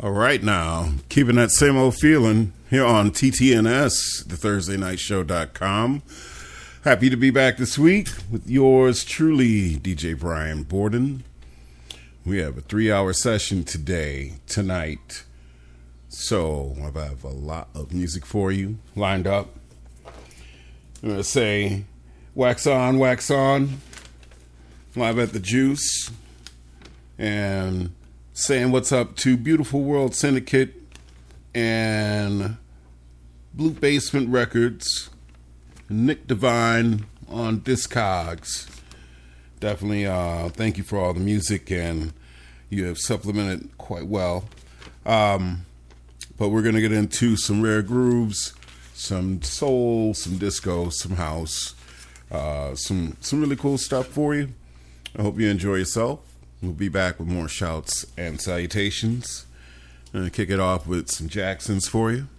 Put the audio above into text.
All right, now, keeping that same old feeling here on TTNS, the ThursdayNightShow.com. Happy to be back this week with yours truly, DJ Brian Borden. We have a 3-hour session tonight. So I have a lot of music for you lined up. I'm going to say, wax on, live at the Juice, and saying what's up to Beautiful World Syndicate and Blue Basement Records, Nick Devine on Discogs. Definitely thank you for all the music, and you have supplemented quite well. But we're going to get into some rare grooves, some soul, some disco, some house, some really cool stuff for you. I hope you enjoy yourself. We'll be back with more shouts and salutations. I'm going to kick it off with some Jacksons for you.